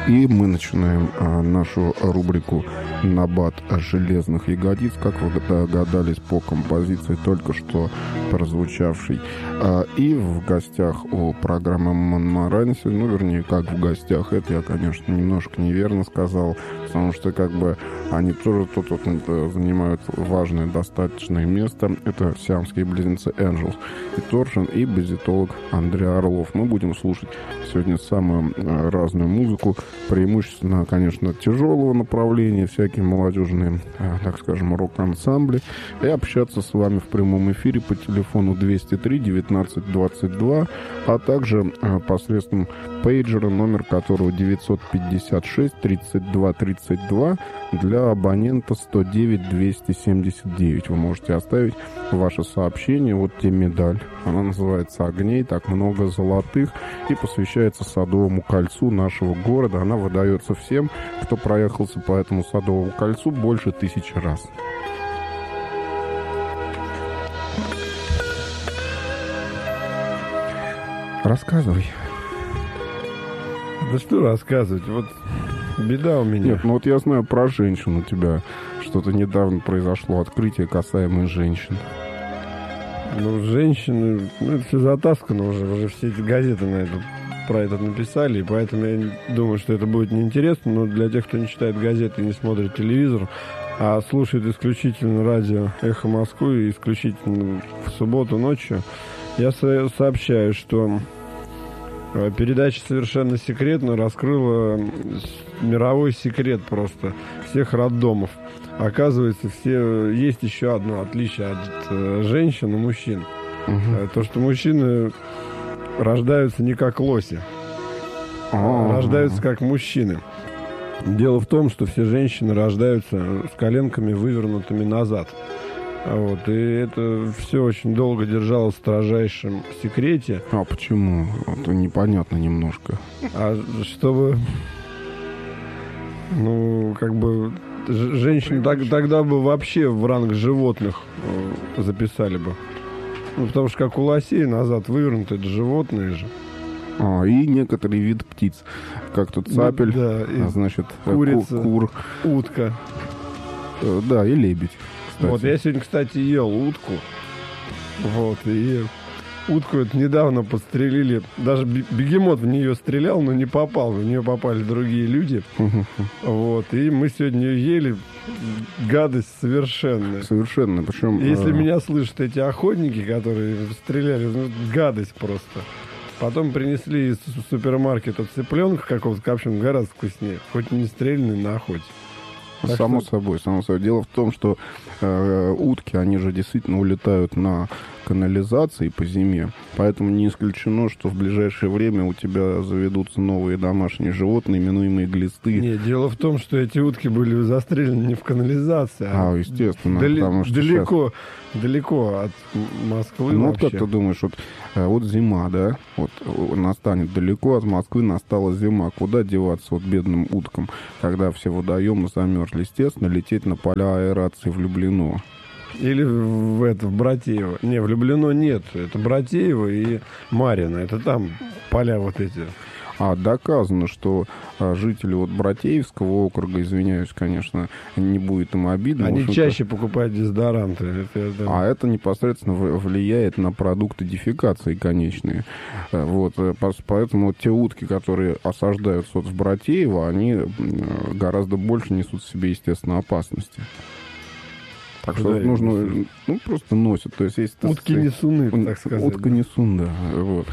И мы начинаем нашу рубрику «Набат железных ягодиц», как вы догадались по композиции, только что прозвучавшей. И в гостях у программы «Монмаранси», ну, вернее, как в гостях, это я, конечно, немножко неверно сказал, потому что, как бы, они тоже тут занимают важное достаточное место. Это сиамские близнецы Angels и Торшин, и базитолог Андрей Орлов. Мы будем слушать сегодня самую разную музыку, преимущественно, конечно, тяжелого направления, всякие молодежные, так скажем, рок-ансамбли, и общаться с вами в прямом эфире по телефону 203 19 22, а также посредством пейджера, номер которого 956 32 32, для абонента 109 279. Вы можете оставить ваше сообщение. Вот тебе медаль. Она называется «Огней», так много золотых, и посвящается Садовому кольцу нашего города. Она выдается всем, кто проехался по этому Садовому кольцу больше 1000 раз. Рассказывай. Да что рассказывать? Вот беда у меня. Нет, ну вот я знаю про женщин. У тебя что-то недавно произошло, открытие касаемое женщин. Ну, женщины... Ну, это все затаскано уже. Уже все эти газеты про это написали. И поэтому я думаю, что это будет неинтересно. Но для тех, кто не читает газеты и не смотрит телевизор, а слушает исключительно радио «Эхо Москвы» и исключительно в субботу ночью, я сообщаю, что передача «Совершенно секретно» раскрыла мировой секрет просто всех роддомов. Оказывается, есть еще одно отличие от женщин и мужчин. То, что мужчины рождаются не как лоси, а рождаются как мужчины. Дело в том, что все женщины рождаются с коленками вывернутыми назад. Вот, и это все очень долго держалось в строжайшем секрете. А почему? Это непонятно немножко. А чтобы, ну, как бы, женщин тогда бы вообще в ранг животных записали бы. Ну, потому что как у лосей назад вывернуты, это животные же. И некоторый вид птиц, как тут цапель, да, значит, курица, кур, утка. Да, и лебедь. Кстати. Вот, я сегодня, кстати, ел утку. Вот, и утку это недавно подстрелили. Даже бегемот в нее стрелял, но не попал. В нее попали другие люди. Вот, и мы сегодня ее ели. Гадость совершенная. Совершенно, причем... Если меня слышат эти охотники, которые стреляли, ну, гадость просто. Потом принесли из супермаркета цыпленка какого-то, в общем, гораздо вкуснее. Хоть и не стрельный на охоте. Само собой. Дело в том, что утки, они же действительно улетают на канализации по зиме, поэтому не исключено, что в ближайшее время у тебя заведутся новые домашние животные, именуемые глисты. Нет, дело в том, что эти утки были застрелены не в канализации, естественно, потому что далеко от Москвы. Ну, вообще. Вот как ты думаешь, вот зима, да, вот настанет далеко от Москвы, настала зима. Куда деваться вот бедным уткам, когда все водоемы замерзли? Естественно, лететь на поля аэрации в Люблино. Или в Братеево. Не, в Люблино нет. Это Братеево и Марьино. Это там поля вот эти. Доказано, что жители вот Братеевского округа, извиняюсь, конечно, не будет им обидно. Они чаще покупают дезодоранты. Это непосредственно влияет на продукты дефекации конечные. Вот, поэтому вот те утки, которые осаждаются вот в Братеево, они гораздо больше несут в себе, естественно, опасности. Так что нужно, просто носят. То есть, утки несуны, так сказать. Утка несун, да. Вот.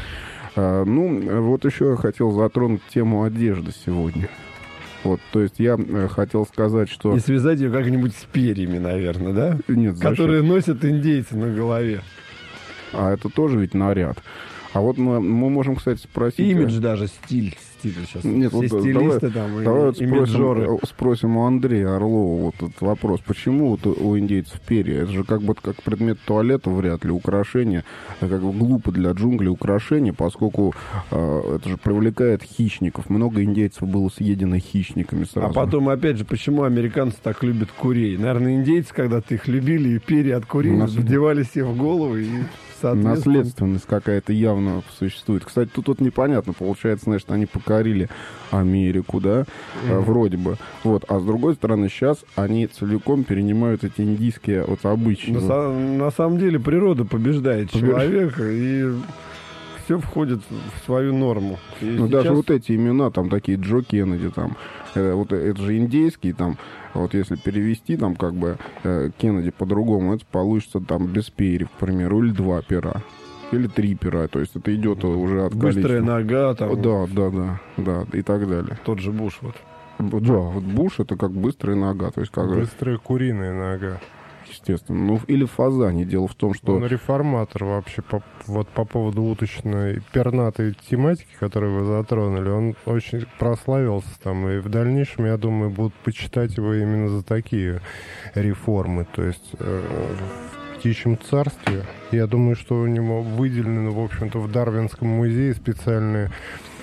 Вот еще я хотел затронуть тему одежды сегодня. Вот, то есть я хотел сказать, что... И связать ее как-нибудь с перьями, наверное, да? Нет, которые носят индейцы на голове. Это тоже ведь наряд. А вот мы можем, кстати, спросить... Имидж даже, стиль сейчас. Нет, все стилисты давай спросим у Андрея Орлова вот этот вопрос. Почему вот у индейцев перья? Это же как предмет туалета вряд ли, украшение. Как бы глупо для джунглей украшение, поскольку это же привлекает хищников. Много индейцев было съедено хищниками сразу. А потом, опять же, почему американцы так любят курей? Наверное, индейцы когда-то их любили, и перья от курей надевали себе в голову и наследственность какая-то явно существует. Кстати, тут вот непонятно, получается, значит, они покорили Америку, да, вроде бы. Вот, а с другой стороны, сейчас они целиком перенимают эти индийские вот обычаи. На самом деле природа побеждает человека, и все входит в свою норму. И ну, сейчас... даже вот эти имена, там, такие Джо Кеннеди, там, вот это же индейский, там, вот если перевести, там, как бы, Кеннеди по-другому, это получится, там, без перьев, к примеру, или 2 пера, или 3 пера, то есть это идет уже от быстрая нога, там. Да, и так далее. Тот же Буш, вот. Да, вот Буш это как быстрая нога, то есть как... Быстрая куриная нога. Естественно. Ну, или фазане. Дело в том, что... Он реформатор вообще. Вот по поводу уточной пернатой тематики, которую вы затронули, он очень прославился там. И в дальнейшем, я думаю, будут почитать его именно за такие реформы. То есть в «Птичьем царстве», я думаю, что у него выделены, в общем-то, в Дарвинском музее специальные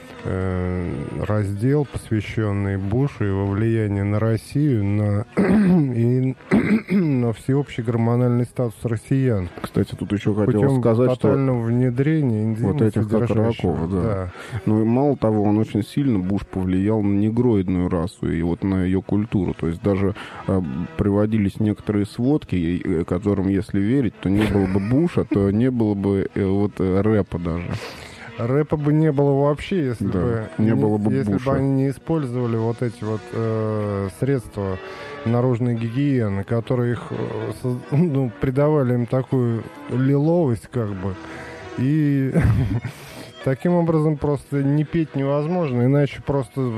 раздел, посвященный Бушу, его влиянию на Россию, и на всеобщий гормональный статус россиян. Кстати, тут еще хотел сказать, что... тотального внедрения энзимов, вот этих как раков, да. Ну и мало того, он очень сильно, Буш, повлиял на негроидную расу и вот на ее культуру. То есть даже приводились некоторые сводки, которым, если верить, то не было бы Буша, то не было бы вот рэпа даже. Рэпа бы не было вообще, если бы они не использовали вот эти вот средства наружной гигиены, которые их придавали им такую лиловость, как бы. И таким образом просто не петь невозможно, иначе просто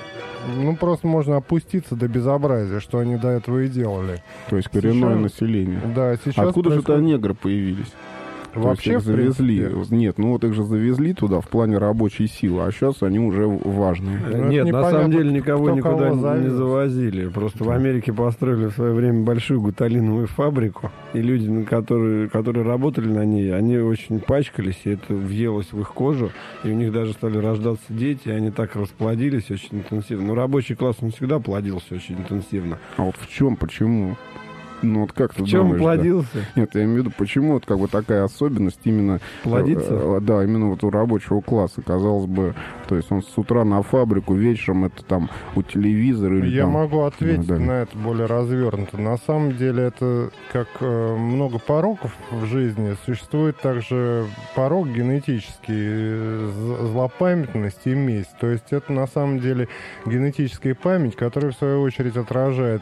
можно опуститься до безобразия, что они до этого и делали. То есть коренное население. Да, сейчас откуда же-то негры появились? Вообще, их завезли. Нет, ну вот их же завезли туда в плане рабочей силы, а сейчас они уже важные. Нет, на самом деле никого никуда не завозили. Просто в Америке построили в свое время большую гуталиновую фабрику, и люди, которые работали на ней, они очень пачкались, и это въелось в их кожу, и у них даже стали рождаться дети, и они так расплодились очень интенсивно. Но рабочий класс, он всегда плодился очень интенсивно. А вот в чем, почему? Ну вот как ты думаешь? В чем плодился? Да? Нет, я имею в виду, почему вот как бы такая особенность именно... Плодиться? Да, именно вот у рабочего класса, казалось бы, то есть он с утра на фабрику, вечером это там у телевизора или Я там... могу ответить на это более развернуто. На самом деле это, как много пороков в жизни, существует также порок генетический, злопамятность и месть. То есть это на самом деле генетическая память, которая в свою очередь отражает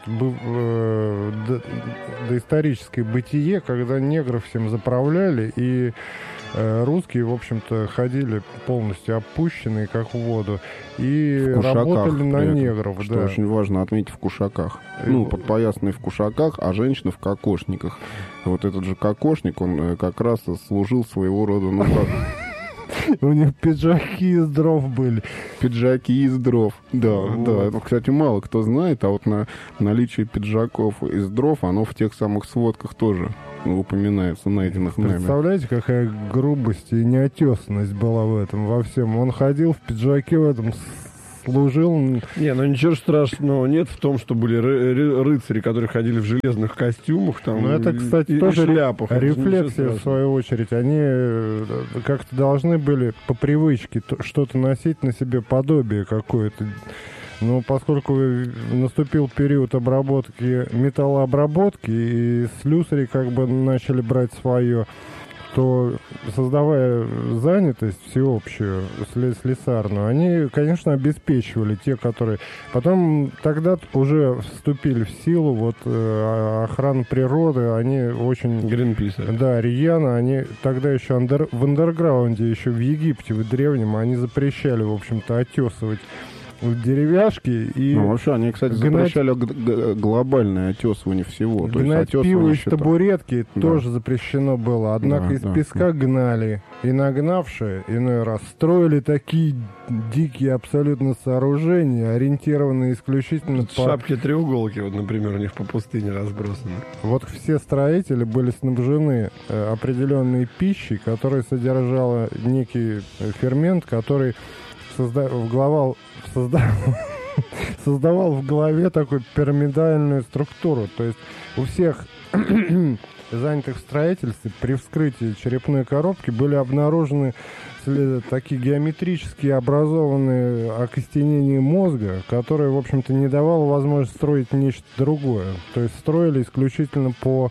доисторическое бытие, когда негров всем заправляли, и русские, в общем-то, ходили полностью опущенные, как в воду, и работали на негров. Что очень важно отметить, в кушаках. Ну, подпоясанные в кушаках, а женщины в кокошниках. Вот этот же кокошник, он как раз служил своего рода, ну как... У них пиджаки из дров были. Пиджаки из дров, да, вот. Да. Это, кстати, мало кто знает, а вот на наличие пиджаков из дров, оно в тех самых сводках тоже упоминается, найденных нами. Представляете, какая грубость и неотесанность была в этом, во всем. Он ходил в пиджаке в этом, служил... Не, ну ничего страшного нет в том, что были рыцари, которые ходили в железных костюмах. Там, ну, это, кстати, тоже шляпах. Рефлексия, в свою очередь. Они как-то должны были по привычке что-то носить на себе, подобие какое-то. Но поскольку наступил период обработки, металлообработки, и слюсари как бы начали брать свое, то, создавая занятость всеобщую, слесарную, они, конечно, обеспечивали те, которые... Потом тогда уже вступили в силу вот охрана природы, они очень... Гринписы. Да, рьяно, они тогда еще в андерграунде, еще в Египте, в древнем, они запрещали, в общем-то, отесывать деревяшки и... Ну, вообще, они, кстати, запрещали глобальное отесывание всего. Гнать пиво из табуретки тоже запрещено было. Однако из песка гнали. И нагнавшие, иной раз, строили такие дикие абсолютно сооружения, ориентированные исключительно по... Шапки-треуголки, вот, например, у них по пустыне разбросаны. Вот все строители были снабжены определенной пищей, которая содержала некий фермент, который создавал создавал в голове такую пирамидальную структуру. То есть у всех занятых в строительстве при вскрытии черепной коробки были обнаружены такие геометрически образованные окостенения мозга, которые, в общем-то, не давало возможности строить нечто другое. То есть строили исключительно по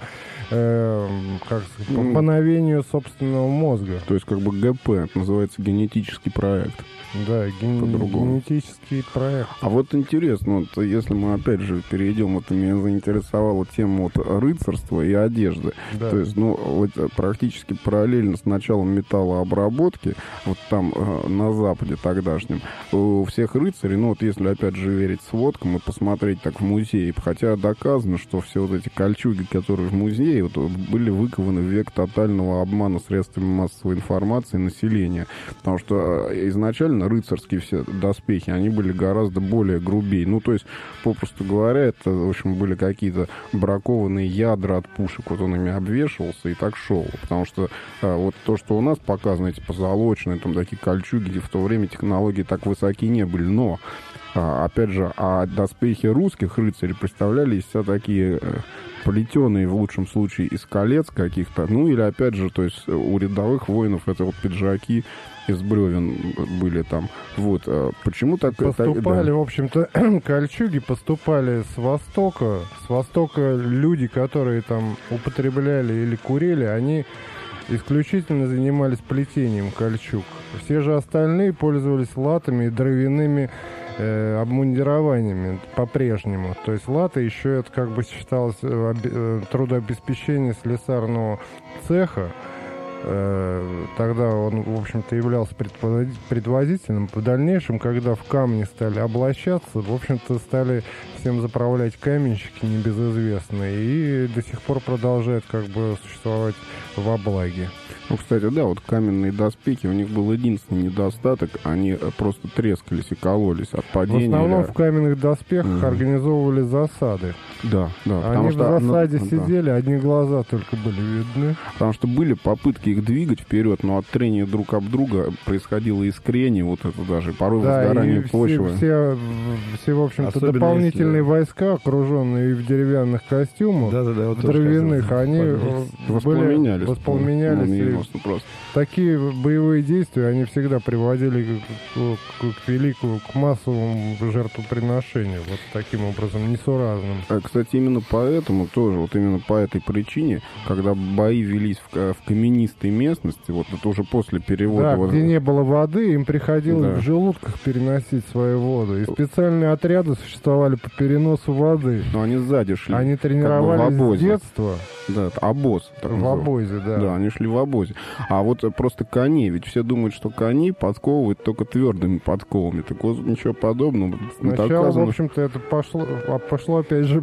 мановению собственного мозга. То есть как бы ГП, называется генетический проект. Да, генетический проект. А вот интересно, вот, если мы опять же перейдем, вот меня заинтересовала тема вот рыцарства и одежды. Да. То есть, ну, вот практически параллельно с началом металлообработки, вот там на Западе тогдашнем, у всех рыцарей, ну вот если опять же верить сводкам и посмотреть так в музее, хотя доказано, что все вот эти кольчуги, которые в музее, вот, были выкованы в век тотального обмана средствами массовой информации населения. Потому что изначально рыцарские все доспехи, они были гораздо более грубее. Ну, то есть, попросту говоря, это, в общем, были какие-то бракованные ядра от пушек. Вот он ими обвешивался и так шел. Потому что вот то, что у нас показано, эти позолоченные, там, такие кольчуги, в то время технологии так высоки не были. Но, опять же, доспехи русских рыцарей представляли из себя такие плетеные, в лучшем случае, из колец каких-то. Ну, или, опять же, то есть у рядовых воинов это вот пиджаки из бревен были там. Вот. Почему так? Поступали, да. в общем-то, кольчуги поступали с Востока. С Востока люди, которые там употребляли или курили, они исключительно занимались плетением кольчуг. Все же остальные пользовались латами и дровяными обмундированиями по-прежнему. То есть латы еще это как бы считалось трудообеспечение слесарного цеха. Тогда он, в общем-то, являлся предводителем. В дальнейшем, когда в камни стали облачаться, в общем-то, стали всем заправлять каменщики небезызвестные, и до сих пор продолжает как бы существовать во благе. Ну, кстати, да, вот каменные доспехи, у них был единственный недостаток, они просто трескались и кололись от падения. В основном в каменных доспехах организовывали засады. Да, да. Они в засаде сидели, одни глаза только были видны. Потому что были попытки их двигать вперед, но от трения друг об друга происходило искрение, вот это даже, порой возгорание почвы. Все, в общем-то, особенно дополнительные войска, окруженные в деревянных костюмах, вот доревяных, они воспламенялись. Просто. Такие боевые действия, они всегда приводили к массовому жертвоприношению. Вот таким образом, несуразным. Кстати, именно поэтому тоже, вот именно по этой причине, когда бои велись в каменистой местности, вот это уже после перевода... Да, где не было воды, им приходилось в желудках переносить свою воду. И специальные отряды существовали по переносу воды. Но они сзади шли. Они тренировались с детства. Да, обоз. В обозе, да. Да, они шли в обозе. А вот просто коней, ведь все думают, что коней подковывают только твердыми подковами. Так вот, ничего подобного. Сначала, в общем-то, это пошло опять же,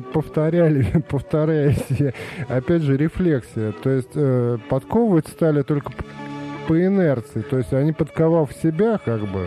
повторяясь, опять же, рефлексия. То есть подковывать стали только по инерции. То есть они, подковав себя, как бы,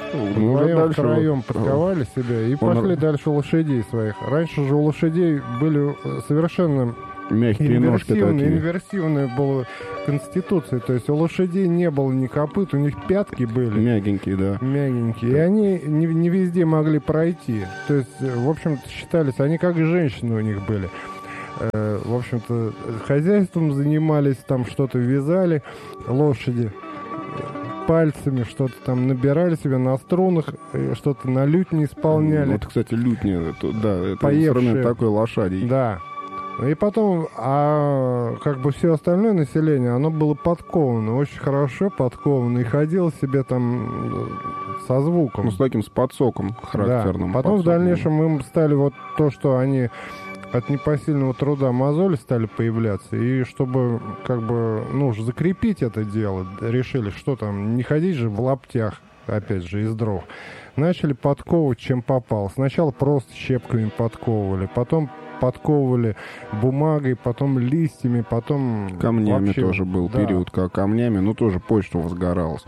втроем подковали себя и пошли дальше лошадей своих. Раньше же у лошадей были совершенно... Мягкие ножки такие. Инверсивная была конституция. То есть у лошадей не было ни копыт, у них пятки были. Мягенькие, да. Мягенькие. И они не везде могли пройти. То есть, в общем-то, считались, они как женщины у них были. В общем-то, хозяйством занимались, там что-то вязали, лошади пальцами что-то там набирали себе на струнах, что-то на лютне исполняли. Вот, кстати, лютня, это инструмент такой лошадей. Да. И потом, как бы все остальное население, оно было подковано, очень хорошо подковано, и ходило себе там со звуком. Ну, с таким, с подсоком характерным. Да. Потом в дальнейшем им стали вот то, что они от непосильного труда мозоли стали появляться, и чтобы, как бы, уже закрепить это дело, решили, что там, не ходить же в лаптях, опять же, из дров. Начали подковывать, чем попало. Сначала просто щепками подковывали, потом подковывали бумагой, потом листьями, потом... Камнями вообще, тоже был период, как камнями, тоже почта возгоралась.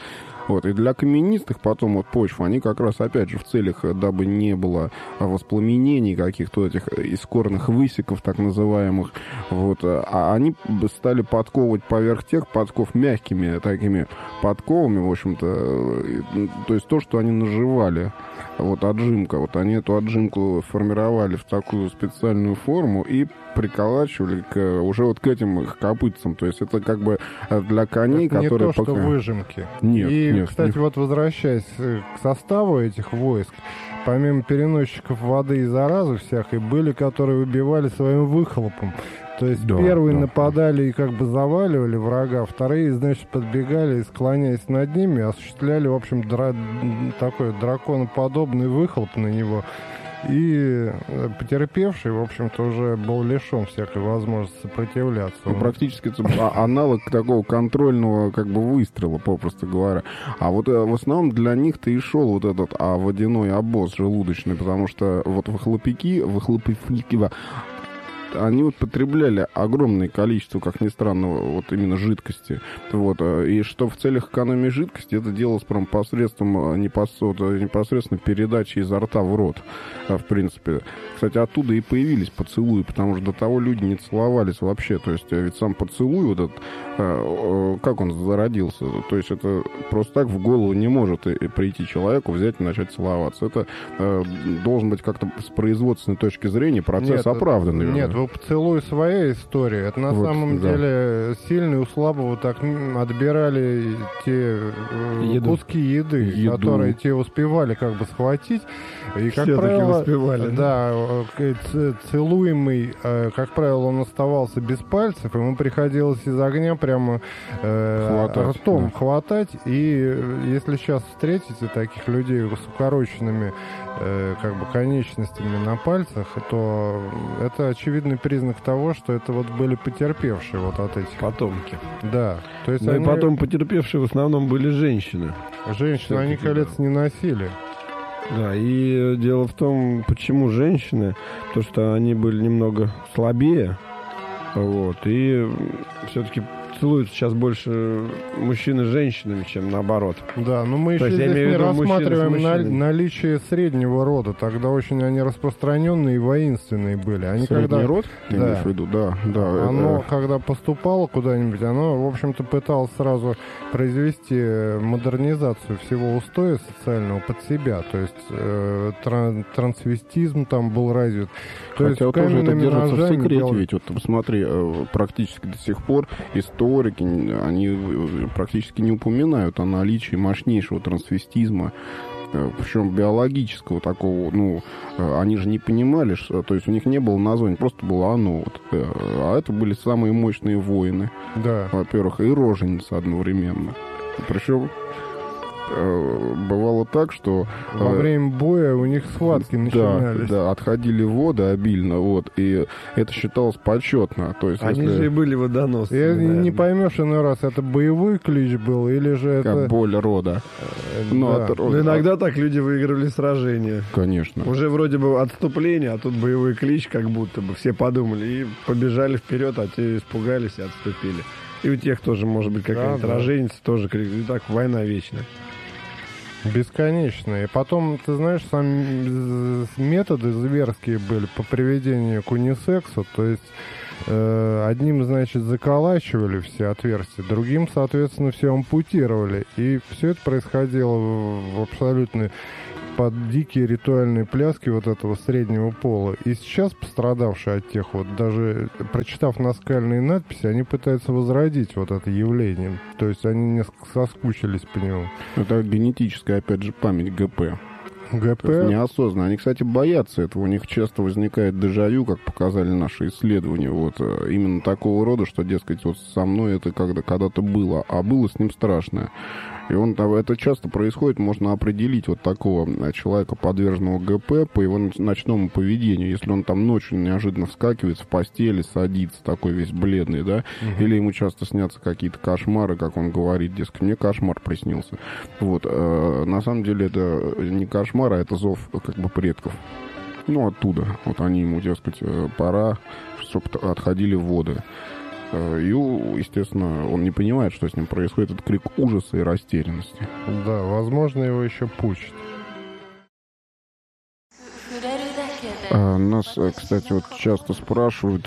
Вот. И для каменистых потом вот почв, они как раз, опять же, в целях, дабы не было воспламенений каких-то этих искорных высеков, так называемых, вот, а они стали подковывать поверх тех подков мягкими такими подковами, в общем-то, то есть то, что они наживали. Вот отжимка. Вот они эту отжимку формировали в такую специальную форму и приколачивали уже вот к этим их копытцам. То есть это как бы для коней, это которые... не то, что выжимки. Нет, и, нет, кстати, вот возвращаясь к составу этих войск, помимо переносчиков воды и заразы всякой, были, которые выбивали своим выхлопом. То есть первые нападали и как бы заваливали врага, вторые, значит, подбегали и, склоняясь над ними, осуществляли, в общем, такой драконоподобный выхлоп на него. И потерпевший, в общем-то, уже был лишен всякой возможности сопротивляться. Ну, практически это аналог такого контрольного как бы выстрела, попросту говоря. А вот в основном для них-то и шел вот этот водяной обоз желудочный, потому что вот выхлопики, они вот потребляли огромное количество, как ни странно, вот именно жидкости. Вот. И что в целях экономии жидкости это делалось прям посредством непосредственно передачи изо рта в рот, в принципе. Кстати, оттуда и появились поцелуи, потому что до того люди не целовались вообще. То есть ведь сам поцелуй, вот этот, как он зародился, то есть это просто так в голову не может прийти человеку, взять и начать целоваться. Это должен быть как-то с производственной точки зрения процесс оправданный. Нет, поцелуй своя история. Это на самом деле сильно у слабого так отбирали те куски еды, которые те успевали как бы схватить. И, как все правило, успевали. Да, целуемый, как правило, он оставался без пальцев, ему приходилось из огня прямо ртом хватать. И если сейчас встретите таких людей с укороченными как бы конечностями на пальцах, то это очевидный признак того, что это вот были потерпевшие вот от этих потомки. Да. То есть и потом потерпевшие в основном были женщины. Женщины, они колец не носили. Да, и дело в том, почему женщины, то что они были немного слабее, вот, и все-таки целуют сейчас больше мужчины с женщинами, чем наоборот. Да, но мы еще здесь не рассматриваем наличие среднего рода. Тогда очень они распространенные и воинственные были. Они средний род? Ты имеешь в виду? Да. Оно, когда поступало куда-нибудь, оно, в общем-то, пыталось сразу произвести модернизацию всего устоя социального под себя. То есть трансвестизм там был развит. То хотя вот тоже это держится в секрете, ведь вот посмотри, практически до сих пор историки, они практически не упоминают о наличии мощнейшего трансвестизма, причем биологического такого, они же не понимали, что, то есть у них не было названия, просто было оно, вот, а это были самые мощные воины, да. Во-первых, и роженицы одновременно, причем бывало так, что во время боя у них схватки начинались. Да, отходили воды обильно, вот, и это считалось почетно. То есть, они же и были водоносцы. Не поймешь иной раз, это боевой клич был, или же это... боль рода. Но иногда так люди выигрывали сражения. Конечно. Уже вроде бы отступление, а тут боевой клич, как будто бы все подумали и побежали вперед, а те испугались и отступили. И у тех тоже, может быть, какая-нибудь роженица тоже кричит. И так война вечная. Бесконечные. Потом, ты знаешь, сами методы зверские были по приведению к унисексу. То есть одним, значит, заколачивали все отверстия, другим, соответственно, все ампутировали. И все это происходило в абсолютно под дикие ритуальные пляски вот этого среднего пола. И сейчас пострадавшие от тех вот, даже прочитав наскальные надписи, они пытаются возродить вот это явление. То есть они несколько соскучились по нему. Это генетическая, опять же, память ГП. ГП? Неосознанно. Они, кстати, боятся этого. У них часто возникает дежавю, как показали наши исследования. Вот именно такого рода, что, дескать, вот со мной это когда-то было, а было с ним страшное. И это часто происходит, можно определить вот такого человека, подверженного ГП, по его ночному поведению. Если он там ночью неожиданно вскакивает в постели, садится, такой весь бледный, да, или ему часто снятся какие-то кошмары, как он говорит, дескать, мне кошмар приснился. Вот, на самом деле это не кошмар, а это зов как бы предков. Оттуда. Вот они ему, дескать, пора, чтобы отходили воды. И, естественно, он не понимает, что с ним происходит. Это крик ужаса и растерянности. Да, возможно, его еще пучит. Нас, кстати, вот часто спрашивают,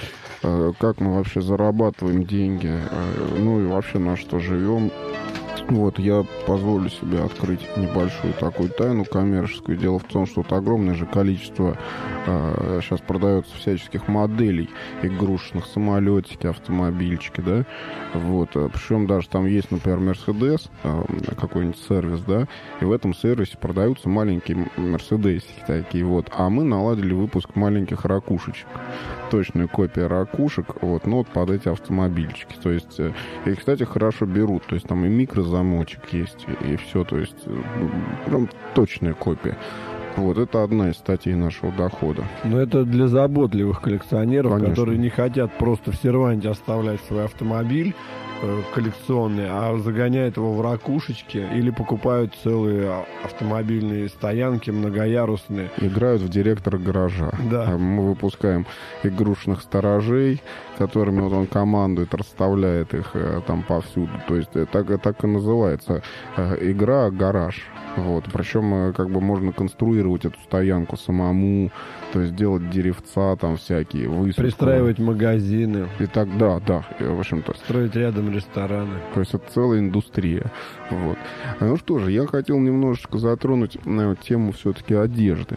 как мы вообще зарабатываем деньги, ну и вообще на что живем. Вот, я позволю себе открыть небольшую такую тайну коммерческую. Дело в том, что вот огромное же количество сейчас продается всяческих моделей игрушечных, самолетики, автомобильчики, да, вот, причем даже там есть, например, Mercedes, какой-нибудь сервис, да, и в этом сервисе продаются маленькие мерседесики такие, вот, а мы наладили выпуск маленьких ракушечек, точная копия ракушек, вот, ну, вот под эти автомобильчики, то есть, и, кстати, хорошо берут, то есть там и микрозамочек есть, и все, то есть, прям точная копия. Вот, это одна из статей нашего дохода. Но это для заботливых коллекционеров, Конечно. которые не хотят просто в серванте оставлять свой автомобиль коллекционный, а загоняют его в ракушечки или покупают целые автомобильные стоянки многоярусные. Играют в директора гаража. Да. Мы выпускаем игрушечных сторожей, которыми вот он командует, расставляет их там повсюду. То есть так и называется игра «Гараж». Вот. Причем как бы можно конструировать эту стоянку самому, то есть делать деревца там всякие, высадку. Пристраивать магазины. И так, да, и, в общем-то. Строить рядом рестораны. То есть это целая индустрия. Вот. Ну что же, я хотел немножечко затронуть тему все-таки одежды.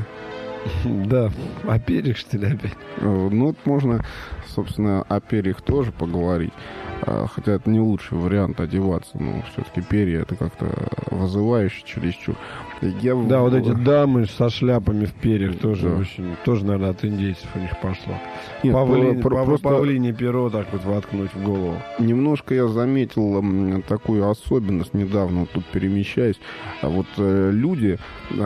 Да, о перьях, что ли, опять? Ну, вот можно, собственно, о перьях тоже поговорить. Хотя это не лучший вариант одеваться. Но все-таки перья это как-то вызывающе чересчур. Да, вот эти дамы со шляпами в перьях тоже Да. очень... Тоже, наверное, от индейцев у них пошло. Нет, Просто павлине перо так вот воткнуть в голову. Немножко я заметил такую особенность недавно, вот тут перемещаясь. Вот люди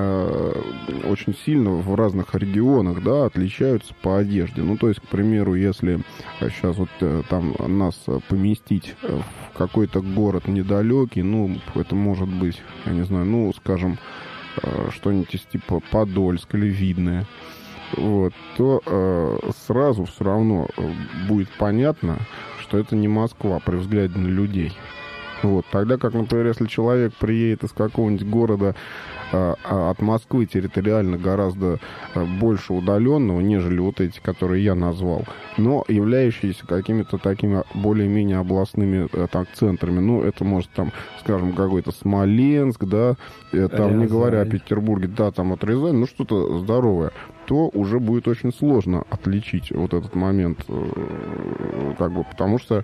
очень сильно в разных регионах, да, отличаются по одежде. Ну, то есть, к примеру, если сейчас вот там нас поместить в какой-то город недалекий, ну, это может быть, я не знаю, ну, скажем, что-нибудь из типа Подольск или Видное, вот, то сразу все равно будет понятно, что это не Москва при взгляде на людей. Вот, тогда как, например, если человек приедет из какого-нибудь города от Москвы территориально гораздо больше удаленного, нежели вот эти, которые я назвал, но являющиеся какими-то такими более-менее областными так, центрами. Ну, это может там, скажем, какой-то Смоленск, да, там, не говоря о Петербурге, да, там от Рязани, ну, что-то здоровое, то уже будет очень сложно отличить вот этот момент, как бы, потому что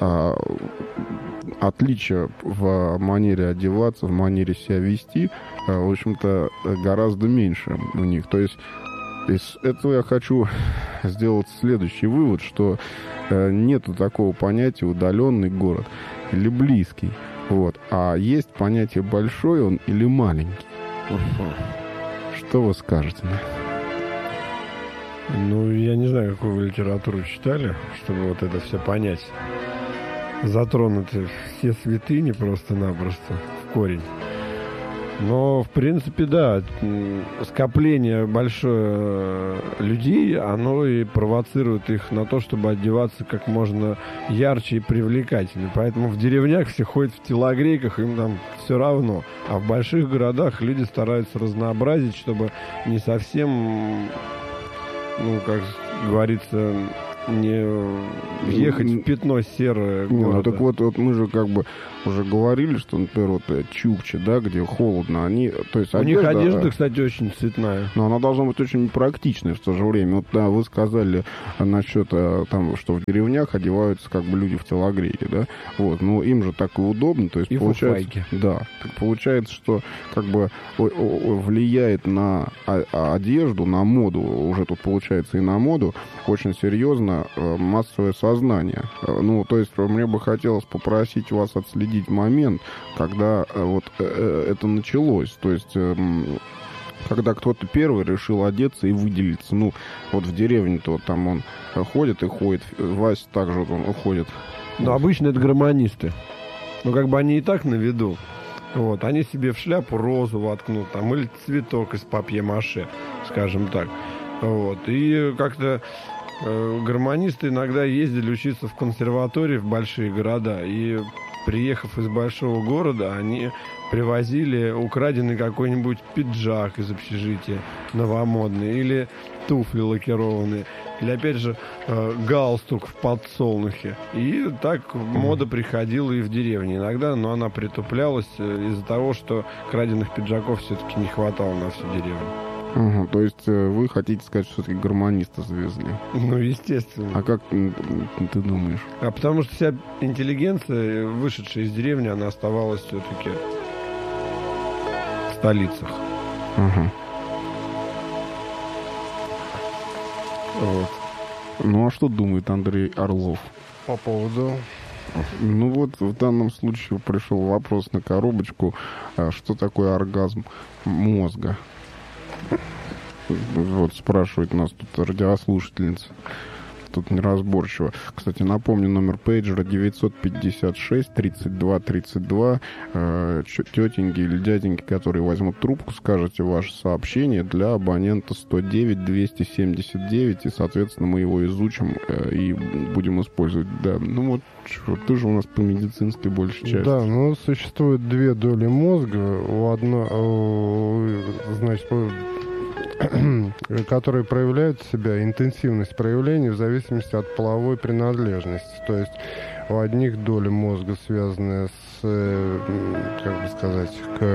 отличия в манере одеваться, в манере себя вести, в общем-то, гораздо меньше у них. То есть из этого я хочу сделать следующий вывод, что нету такого понятия удаленный город или близкий. Вот. А есть понятие большой он или маленький. Что вы скажете на это? Ну, я не знаю, какую вы литературу читали, чтобы вот это все понять. Затронуты все святыни просто-напросто в корень. Но, в принципе, да, скопление большое людей, оно и провоцирует их на то, чтобы одеваться как можно ярче и привлекательнее. Поэтому в деревнях все ходят в телогрейках, им там все равно. А в больших городах люди стараются разнообразить, чтобы не совсем, ну, как говорится, не въехать в пятно серое города. Ну, так вот мы же как бы уже говорили, что, например, вот Чукча, да, где холодно, они, то есть у них одежда, кстати, очень цветная. Но она должна быть очень практичной в то же время. Вот, да, вы сказали насчет там, что в деревнях одеваются как бы люди в телогрейке, да, вот, но им же так и удобно, то есть и получается, фуфайки. да, так получается, что как бы влияет на одежду, на моду, уже тут получается и на моду, очень серьезно массовое сознание. Ну, то есть мне бы хотелось попросить вас отследить момент, когда вот это началось. То есть когда кто-то первый решил одеться и выделиться. Ну, вот в деревне-то вот там он ходит и ходит. Вася также вот он уходит. Но обычно это гармонисты. Ну, как бы они и так на виду. Вот, они себе в шляпу розу воткнут, там, или цветок из папье-маше, скажем так. Вот, и как-то Гармонисты иногда ездили учиться в консерватории в большие города, и, приехав из большого города, они привозили украденный какой-нибудь пиджак из общежития, новомодный, или туфли лакированные, или, опять же, галстук в подсолнухе. И так мода приходила и в деревне иногда, но она притуплялась из-за того, что краденных пиджаков все-таки не хватало на всю деревню. Угу, то есть вы хотите сказать, что все-таки гармониста завезли? Ну, естественно. А как ты думаешь? А потому что вся интеллигенция, вышедшая из деревни, она оставалась все-таки в столицах. Угу. Вот. Ну, а что думает Андрей Орлов? По поводу... Ну вот, в данном случае пришел вопрос на коробочку, что такое оргазм мозга? Вот спрашивает нас тут радиослушательница. Тут неразборчиво. Кстати, напомню, номер пейджера 956-32-32. Тетеньки или дяденьки, которые возьмут трубку, скажете ваше сообщение для абонента 109-279, и, соответственно, мы его изучим и будем использовать. Да, ну вот, ты же у нас по медицинской большей части. Да, ну, существует две доли мозга. У одной, значит, которые проявляют себя, интенсивность проявления в зависимости от половой принадлежности. То есть у одних доли мозга связаны с, как бы сказать,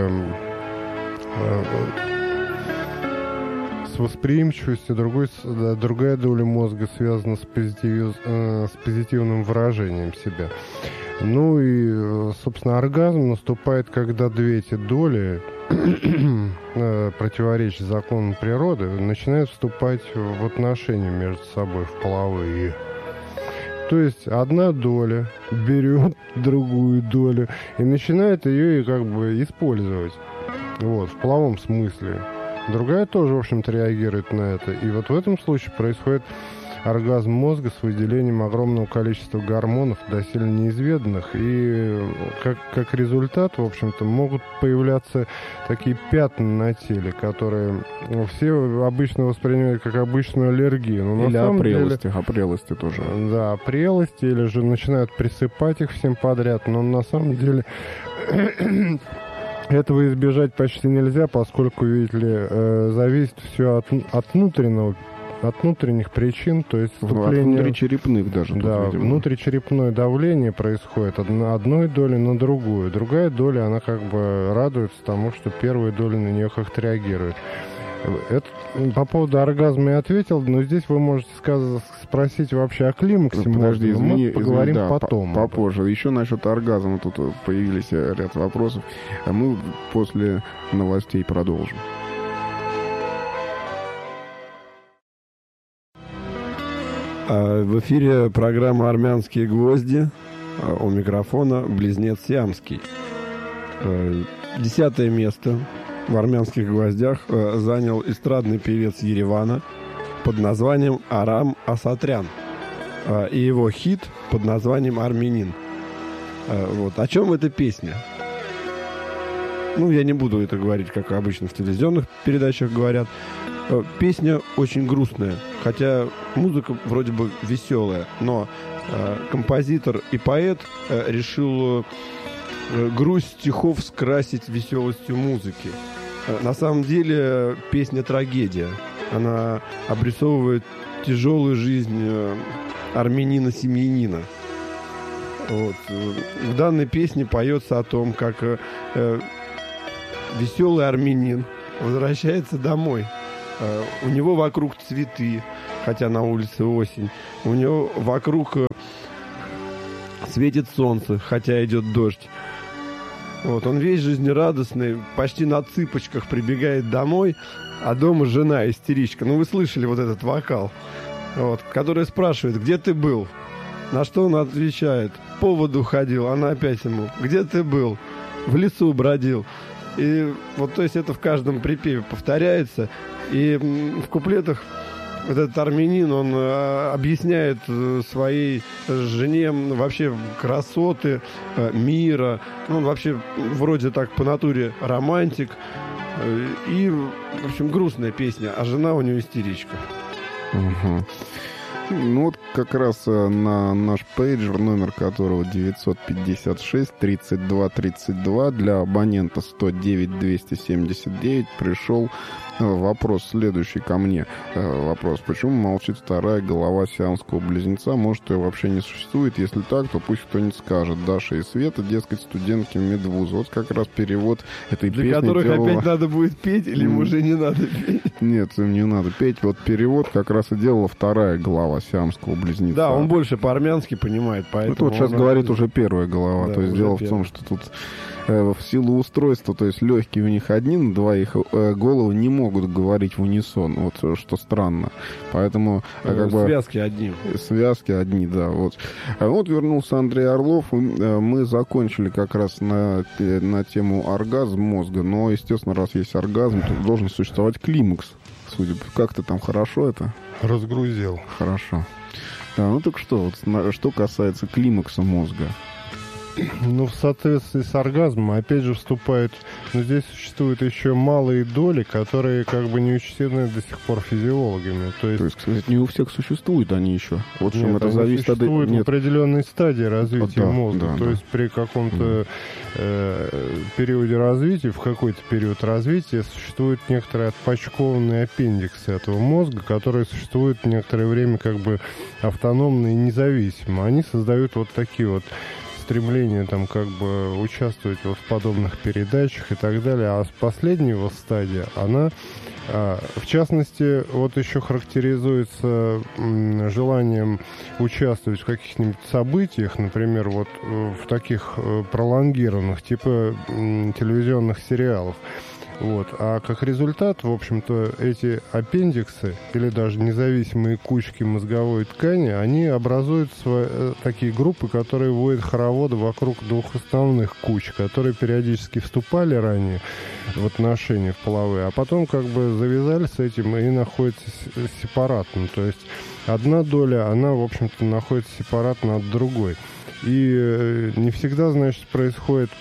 с восприимчивостью, другая доля мозга связана с позитивным выражением себя. Ну и, собственно, оргазм наступает, когда две эти доли, противоречия законам природы, начинают вступать в отношения между собой, в половые. То есть одна доля берет другую долю и начинает ее как бы использовать, вот, в половом смысле. Другая тоже, в общем-то, реагирует на это. И вот в этом случае происходит оргазм мозга с выделением огромного количества гормонов, доселе неизведанных. И как результат, в общем-то, могут появляться такие пятна на теле, которые все обычно воспринимают как обычную аллергию. Но или на самом опрелости, деле, опрелости тоже. Да, опрелости, или же начинают присыпать их всем подряд. Но на самом деле... Этого избежать почти нельзя, поскольку, видите ли, зависит все от внутренних причин, то есть вступление... внутричерепных даже. Да, внутричерепное давление происходит одной доли на другую. Другая доля, она как бы радуется тому, что первая доля на нее как-то реагирует. Это, по поводу оргазма я ответил, но здесь вы можете спросить вообще о климаксе. Подожди, извини, мы поговорим да, потом. Попозже. Еще насчет оргазма тут появились ряд вопросов. А мы после новостей продолжим. В эфире программа «Армянские гвозди». У микрофона близнец Сиамский. 10 место в «Армянских гвоздях» занял эстрадный певец Еревана под названием Арам Асатрян и его хит под названием «Армянин». Вот. О чем эта песня? Ну, я не буду это говорить, как обычно в телевизионных передачах говорят. Песня очень грустная, хотя музыка вроде бы веселая, но композитор и поэт решил грусть стихов скрасить веселостью музыки. На самом деле песня трагедия. Она обрисовывает тяжелую жизнь армянина-семьянина. Вот. В данной песне поется о том, как веселый армянин возвращается домой. У него вокруг цветы, хотя на улице осень. У него вокруг светит солнце, хотя идет дождь. Вот, он весь жизнерадостный, почти на цыпочках прибегает домой, а дома жена истеричка. Ну, вы слышали вот этот вокал, вот, которая спрашивает, где ты был? На что он отвечает, по воду ходил. Она опять ему, где ты был? В лесу бродил. И вот, то есть это в каждом припеве повторяется. И в куплетах вот этот армянин, он объясняет своей жене вообще красоты мира. Ну, он вообще вроде так по натуре романтик. И, в общем, грустная песня, а жена у него истеричка. Угу. Ну вот как раз на наш пейджер, номер которого 956-32-32, для абонента 109-279, пришел вопрос следующий ко мне. Вопрос: почему молчит вторая голова сиамского близнеца? Может, ее вообще не существует? Если так, то пусть кто-нибудь скажет. Даша и Света, дескать, студентки медвуза. Вот как раз перевод этой песни. Для которых делала... опять надо будет петь, или им уже не надо петь? Нет, им не надо петь. Вот перевод как раз и делала вторая голова сиамского близнеца. Да, он больше по-армянски понимает, поэтому... Это вот сейчас говорит уже первая голова. Да, то есть дело в том, что тут в силу устройства, то есть легкие у них одни, на двоих головы не могут говорить в унисон, вот что странно. Поэтому связки одни. Связки одни, да. Вот. Вот вернулся Андрей Орлов, и мы закончили как раз на тему оргазм мозга, но, естественно, раз есть оргазм, то должен существовать климакс. Судя по... Как ты там хорошо это? Разгрузил. Хорошо. Да, ну так что, вот, что касается климакса мозга. Ну, в соответствии с оргазмом, опять же, вступает... Но здесь существуют еще малые доли, которые как бы не учтены до сих пор физиологами. То есть, кстати, не у всех существуют они еще. Вот нет, это зависит от... существуют в определенной стадии развития мозга. Да, то есть при каком-то периоде развития, в какой-то период развития существуют некоторые отпочкованные аппендиксы этого мозга, которые существуют некоторое время как бы автономно и независимо. Они создают вот такие вот стремление там как бы участвовать вот в подобных передачах и так далее. А с последнего стадия она, в частности, вот еще характеризуется желанием участвовать в каких-нибудь событиях, например, вот в таких пролонгированных, типа телевизионных сериалов. Вот. А как результат, в общем-то, эти аппендиксы или даже независимые кучки мозговой ткани, они образуют такие группы, которые вводят хороводы вокруг двух основных куч, которые периодически вступали ранее в отношения в половые, а потом как бы завязали с этим и находятся сепаратно. То есть одна доля, она, в общем-то, находится сепаратно от другой. И не всегда, значит, происходит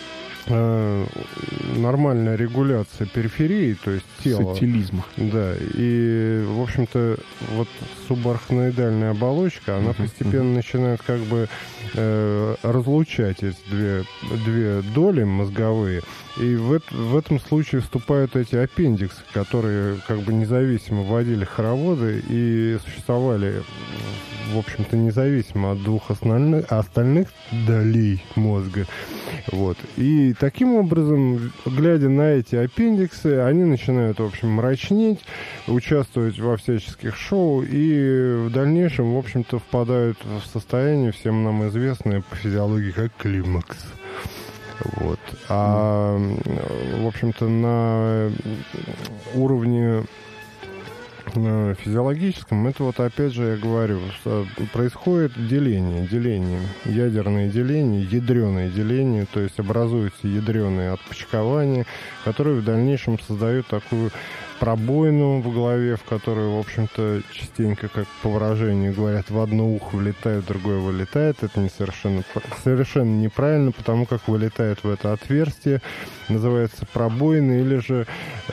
нормальная регуляция периферии, то есть тела. Сатилизма. Да, и, в общем-то, вот субарахноидальная оболочка, она постепенно начинает как бы разлучать эти две доли мозговые, и в этом случае вступают эти аппендиксы, которые как бы независимо вводили хороводы и существовали, в общем-то, независимо от двух остальных долей мозга. Вот. И таким образом, глядя на эти аппендиксы, они начинают, в общем, мрачнеть, участвовать во всяческих шоу и в дальнейшем, в общем-то, впадают в состояние, всем нам известное по физиологии, как климакс. Вот. А, в общем-то, на уровне физиологическом, это вот опять же я говорю, происходит деление, ядерное деление, ядреное деление, то есть образуются ядреные отпочкования, которые в дальнейшем создают такую пробоину в голове, в которую, в общем-то, частенько, как по выражению говорят, в одно ухо влетает, в другое вылетает. Это совершенно неправильно, потому как вылетает в это отверстие, называется пробоина, или же,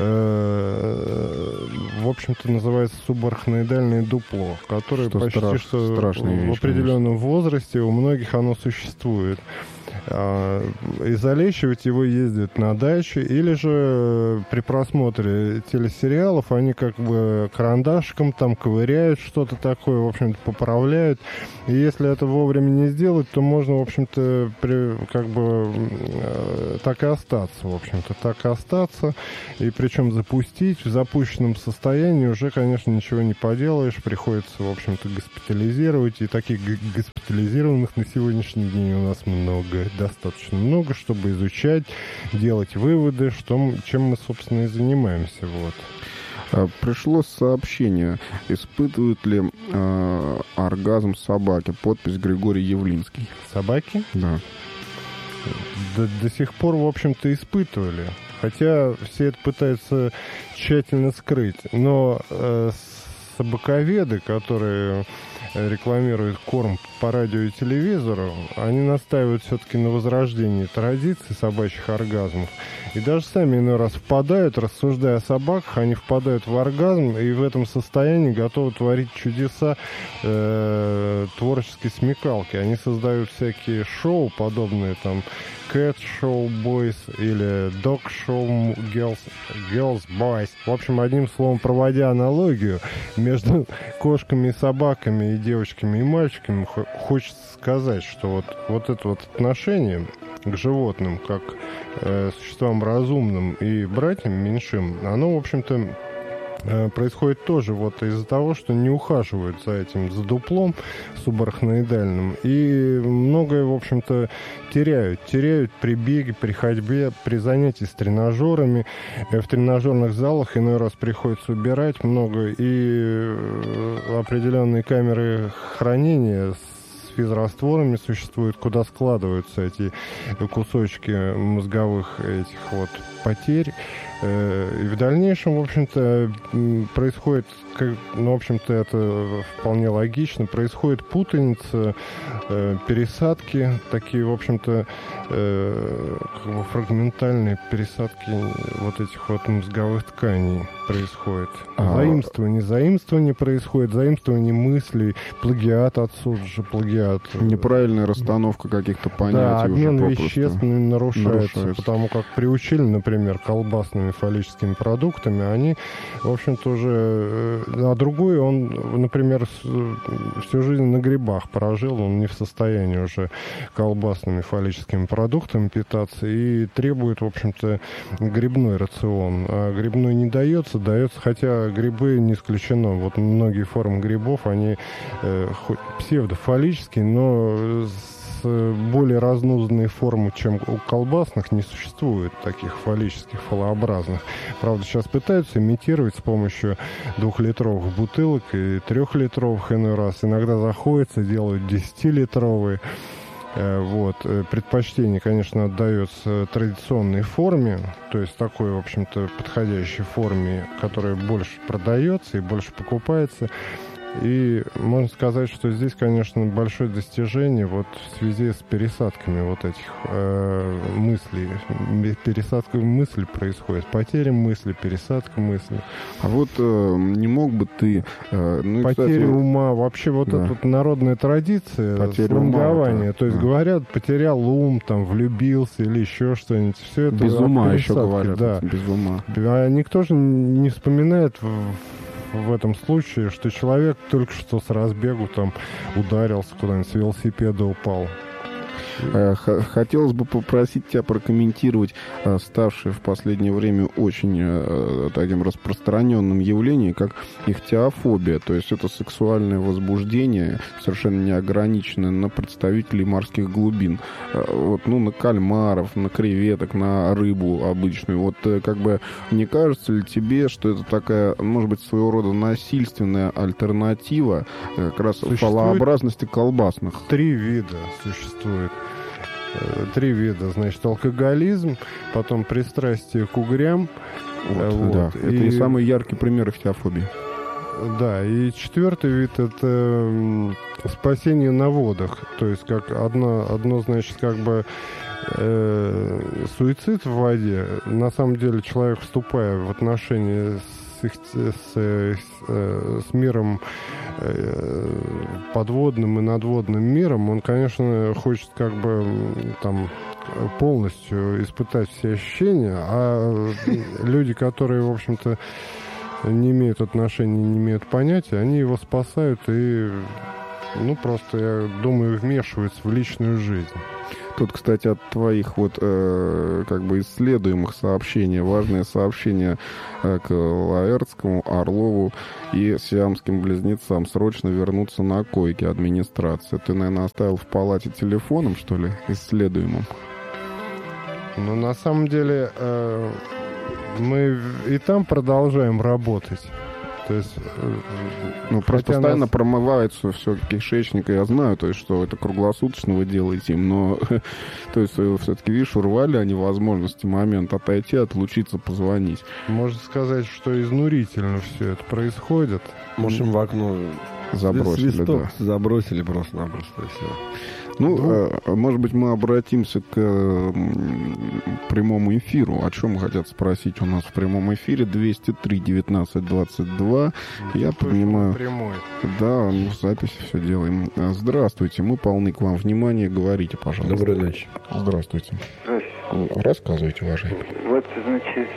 в общем-то, называется субарахноидальное дупло, которое что почти что в определенном возрасте у многих оно существует. И залечивать его ездят на даче, или же при просмотре телесериалов они как бы карандашиком там ковыряют что-то такое, в общем-то, поправляют. И если это вовремя не сделать, то можно, в общем-то, как бы так и остаться, в общем-то, и причем запустить. В запущенном состоянии уже, конечно, ничего не поделаешь, приходится, в общем-то, госпитализировать, и таких госпитализированных на сегодняшний день у нас много, достаточно много, чтобы изучать, делать выводы, чем мы, собственно, и занимаемся. Вот. Пришло сообщение, испытывают ли оргазм собаки. Подпись Григорий Явлинский. Собаки? Да. До сих пор, в общем-то, испытывали. Хотя все это пытаются тщательно скрыть. Но собаковеды, которые рекламируют корм по радио и телевизору, они настаивают все-таки на возрождении традиций собачьих оргазмов. И даже сами иной раз впадают, рассуждая о собаках, они впадают в оргазм и в этом состоянии готовы творить чудеса творческой смекалки. Они создают всякие шоу, подобные там Cat Show Boys или Dog Show Girls Boys. В общем, одним словом, проводя аналогию между кошками и собаками, и девочками и мальчиками, хочется сказать, что вот это вот отношение к животным, как существам разумным и братьям меньшим, оно, в общем-то, происходит тоже вот из-за того, что не ухаживают за этим, за дуплом субарахноидальным. И многое, в общем-то, теряют при беге, при ходьбе, при занятии с тренажерами. В тренажерных залах иной раз приходится убирать много. И определенные камеры хранения с физрастворами существуют, куда складываются эти кусочки мозговых этих вот потерь. И в дальнейшем, в общем-то, происходит, ну, в общем-то, это вполне логично, происходит путаница, пересадки, такие, в общем-то, как бы фрагментальные пересадки вот этих вот мозговых тканей происходит. Заимствование происходит, заимствование мыслей, плагиат отсюда же, плагиат. Неправильная расстановка каких-то понятий. Да, обмен уже веществ нарушается, потому как приучили, например, колбасными фаллическими продуктами, они, в общем-то, уже... А другой, он, например, всю жизнь на грибах прожил, он не в состоянии уже колбасными фаллическими продуктами питаться и требует, в общем-то, грибной рацион. А грибной не дается, хотя грибы не исключено. Вот многие формы грибов, они псевдофаллические, но более разнузданные формы, чем у колбасных, не существует таких фаллических, фалообразных. Правда, сейчас пытаются имитировать с помощью 2-литровых бутылок и 3-литровых иной раз. Иногда заходятся, делают 10-литровые. Вот. Предпочтение, конечно, отдается традиционной форме, то есть такой, в общем-то, подходящей форме, которая больше продается и больше покупается. И можно сказать, что здесь, конечно, большое достижение вот в связи с пересадками вот этих мыслей. Пересадка мысли происходит, потеря мысли, пересадка мысли. А вот не мог бы ты... потеря ума. Вообще вот эта вот народная традиция слонгования. То есть говорят, потерял ум, там, влюбился или еще что-нибудь. Все это без ума еще говорят. Да. Без ума. А никто же не вспоминает в этом случае, что человек только что с разбегу там ударился куда-нибудь, с велосипеда упал. Хотелось бы попросить тебя прокомментировать ставшее в последнее время очень таким распространенным явлением, как ихтиофобия. То есть это сексуальное возбуждение, совершенно не ограниченное на представителей морских глубин. Вот, ну, на кальмаров, на креветок, на рыбу обычную. Вот как бы не кажется ли тебе, что это такая, может быть, своего рода насильственная альтернатива как раз фалообразности колбасных? 3 вида существует. 3 вида, значит, алкоголизм, потом пристрастие к угрям. Вот. Да, это и самый яркий пример ихтиофобии. Да, и 4-й вид — это спасение на водах. То есть как одно значит, как бы суицид в воде. На самом деле человек, вступая в отношения с миром подводным и надводным миром, он, конечно, хочет как бы там полностью испытать все ощущения, а люди, которые, в общем-то, не имеют отношений, не имеют понятия, они его спасают и, ну, просто, я думаю, вмешиваются в личную жизнь. Тут, кстати, от твоих вот как бы исследуемых сообщений, важное сообщение к Лаэртскому, Орлову и сиамским близнецам: срочно вернуться на койки администрации. Ты, наверное, оставил в палате телефоном, что ли, исследуемым? Ну, на самом деле, мы и там продолжаем работать. То есть... просто постоянно промывается все кишечник, я знаю, то есть, что это круглосуточно вы делаете им, но, то есть, все-таки, видишь, урвали они возможности, момент отойти, отлучиться, позвонить. Можно сказать, что изнурительно все это происходит. Может, им в окно забросили, свисток да. забросили просто-напросто, и все. Может быть, мы обратимся к прямому эфиру. О чем хотят спросить у нас в прямом эфире? 203-19-22. Я понимаю... Прямой. Да, в записи все делаем. Здравствуйте, мы полны к вам внимания. Говорите, пожалуйста. Доброй ночи. Здравствуйте. Здравствуйте. Рассказывайте, уважаемый. Вот, значит,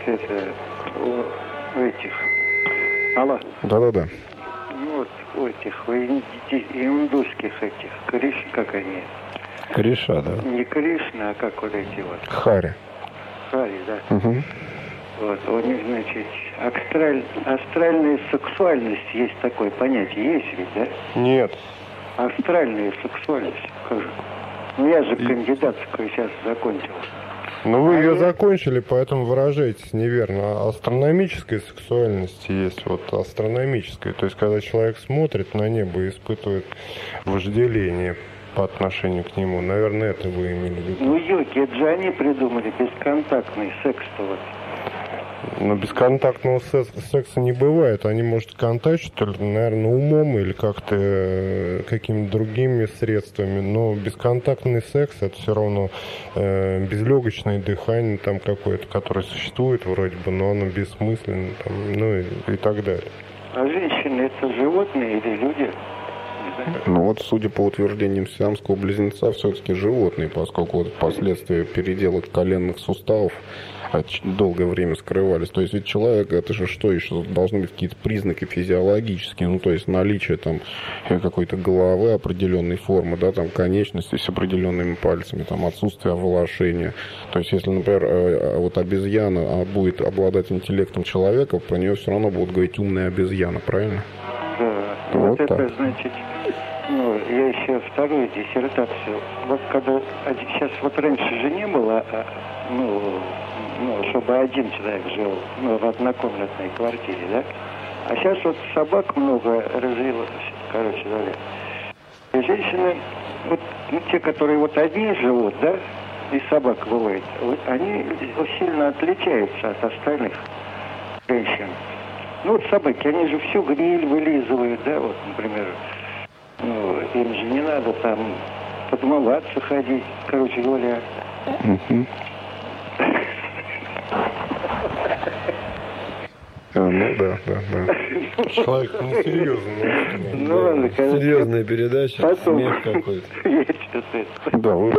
у этих... Алло. Да-да-да. Вот у этих, у индусских этих, как они? Кореша, да? Не Кришна, а как вот эти вот? Хари. Хари, да. Угу. Вот, у них, значит, астральная сексуальность, есть такое понятие, есть ведь, да? Нет. Астральная сексуальность, как же? Я же кандидатскую сейчас закончил. Ну, вы ее закончили, поэтому выражаетесь неверно. Астрономическая сексуальность есть, вот астрономическая. То есть, когда человек смотрит на небо и испытывает вожделение по отношению к нему. Наверное, это вы имели в виду. Ну, йоги, это же они придумали бесконтактный секс-то вот. Но бесконтактного секса не бывает. Они, может, контактировать только, наверное, умом или как-то какими-то другими средствами. Но бесконтактный секс — это все равно безлегочное дыхание там какое-то, которое существует вроде бы, но оно бессмысленно, там, ну и так далее. А женщины — это животные или люди? Ну вот, судя по утверждениям сиамского близнеца, все-таки животные, поскольку вот последствия передела коленных суставов долгое время скрывались. То есть ведь человек, это же что еще? Должны быть какие-то признаки физиологические, ну то есть наличие там какой-то головы определенной формы, да, там конечности с определенными пальцами, там отсутствие волошения. То есть если, например, вот обезьяна будет обладать интеллектом человека, про нее все равно будут говорить умная обезьяна, правильно? Да. Вот это, так. Значит, я еще вторую диссертацию. Вот когда сейчас вот раньше же не было, чтобы один человек жил, в однокомнатной квартире, да? А сейчас вот собак много развилось, короче говоря. И женщины, вот те, которые вот одни живут, да, и собак бывает, вот, они сильно отличаются от остальных женщин. Ну вот собаки, они же всю гниль вылизывают, да, вот, например. Им же не надо там подмываться ходить, короче говоря. Ну да. Человек несерьезный. Ну ладно, конечно. Серьезная передача, Потом. смех какой-то. Я что-то... Да, вы...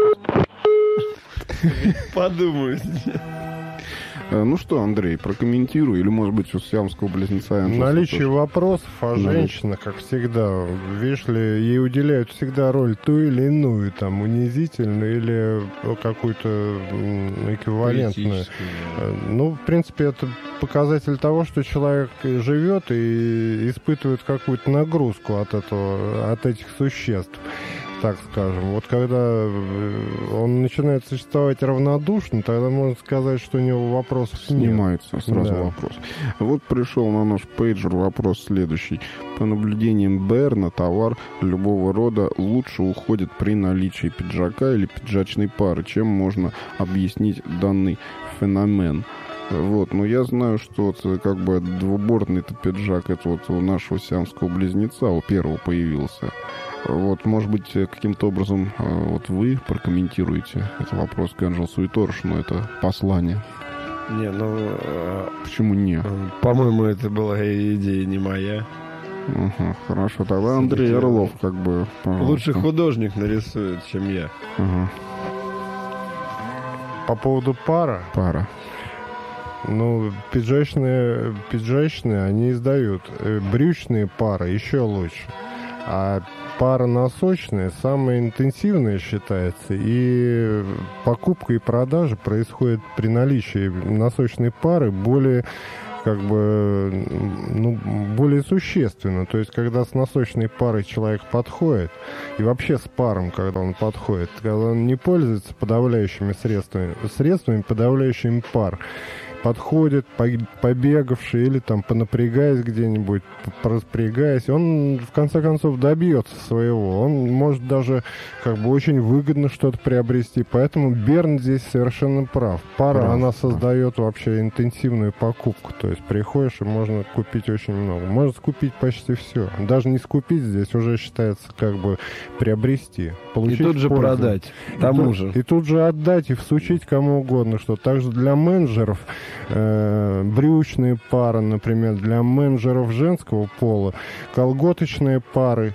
Подумаю. Ну что, Андрей, прокомментируй, или, может быть, у сиамского близнеца... Наличие вопросов о женщинах, как всегда, видишь ли, ей уделяют всегда роль ту или иную, там, унизительную или какую-то эквивалентную. Ну, в принципе, это показатель того, что человек живет и испытывает какую-то нагрузку от этих существ, так скажем. Вот когда он начинает существовать равнодушно, тогда можно сказать, что у него вопросов Снимается сразу Да. вопрос. Вот пришел на наш пейджер вопрос следующий. По наблюдениям Берна, товар любого рода лучше уходит при наличии пиджака или пиджачной пары. Чем можно объяснить данный феномен? Вот, но я знаю, что вот, как бы двубортный-то пиджак, это вот у нашего сиамского близнеца, у первого появился. Вот, может быть, каким-то образом вот вы прокомментируете этот вопрос к Энджелсу и Торшину, это послание. Не, Почему не? по-моему, это была идея не моя. Ага, хорошо, тогда Андрей Орлов, как бы... Пожалуйста. Лучше художник нарисует, чем я. Ага. По поводу пара, ну, пиджачные они издают. Брючные пары еще лучше. А пара носочная самая интенсивная считается. И покупка и продажа происходит при наличии носочной пары более более существенно. То есть, когда с носочной парой человек подходит, и вообще с паром, когда он подходит, когда он не пользуется подавляющими средствами, подавляющими пар, подходит, побегавший или там понапрягаясь где-нибудь, пораспрягаясь, он в конце концов добьется своего. Он может даже как бы очень выгодно что-то приобрести. Поэтому Берн здесь совершенно прав. Пара, она создает вообще интенсивную покупку. То есть приходишь и можно купить очень много. Можно скупить почти все. Даже не скупить здесь уже считается как бы приобрести. Получить и тут же пользу. продать тому же. И тут же отдать и всучить кому угодно. Что также для менеджеров брючные пары, например, для менеджеров женского пола, колготочные пары,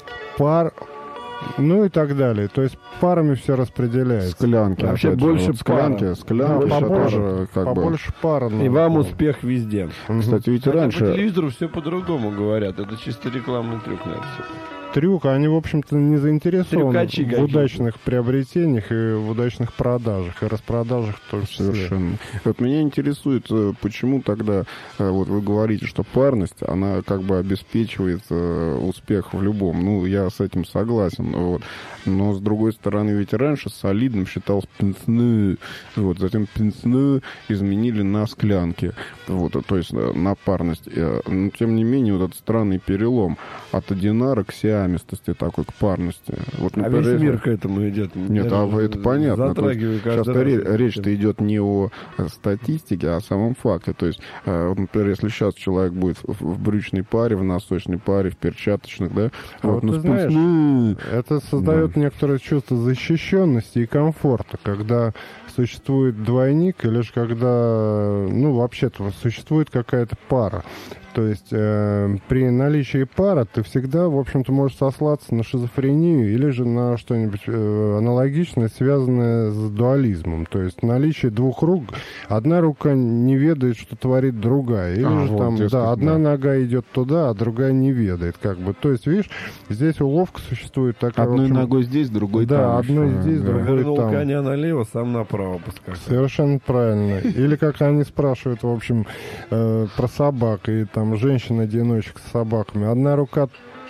ну и так далее. То есть парами все распределяется. Склянки. Вообще больше склянки. пара. Склянки. Да, тоже как бы... побольше пара. И вам успех везде. Кстати, ведь По раньше... телевизору все по-другому говорят. Это чисто рекламный трюк, наверное, все. Трюк, они, в общем-то, не заинтересованы Трюкачи в удачных приобретениях и в удачных продажах, и распродажах тоже. Совершенно. Вот меня интересует, почему тогда, вот вы говорите, что парность, она как бы обеспечивает успех в любом. Ну, я с этим согласен. Вот. Но, с другой стороны, ведь раньше солидным считался пенсне. Вот. Затем пенсне изменили на склянки. Вот. То есть на парность. Но, тем не менее, вот этот странный перелом от одинара к сиамистости такой, к парности. Вот, например, весь мир к этому идет. Нет, это понятно. Затрагиваю Сейчас речь-то идет не о статистике, а о самом факте. То есть, вот, например, если сейчас человек будет в брючной паре, в носочной паре, в перчаточных, да? Вот ты знаешь, это создает некоторое чувство защищенности и комфорта, когда существует двойник, или же когда, ну, вообще-то существует какая-то пара. То есть при наличии пары ты всегда, в общем-то, можешь сослаться на шизофрению или же на что-нибудь аналогичное, связанное с дуализмом. То есть наличие двух рук, одна рука не ведает, что творит другая. Или же вот, там, да, одна нога идет туда, а другая не ведает. Как бы. То есть, видишь, здесь уловка существует такая. Одной ногой здесь, другой там. Да, одной здесь, другой Вернул там. коня налево, сам направо поскакал. Совершенно правильно. Или как они спрашивают, в общем, про собак и там женщин-одиночек с собаками. Одна рука